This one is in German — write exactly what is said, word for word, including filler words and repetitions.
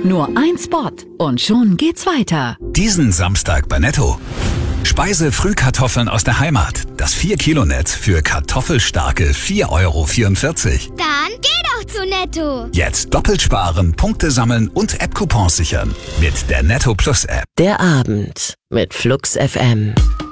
Nur ein Spot und schon geht's weiter. Diesen Samstag bei Netto. Speise-Frühkartoffeln aus der Heimat. Das vier Kilo Netz für kartoffelstarke vier Euro vierundvierzig. Dann geh doch zu Netto. Jetzt doppelt sparen, Punkte sammeln und App-Coupons sichern. Mit der Netto Plus App. Der Abend mit Flux F M.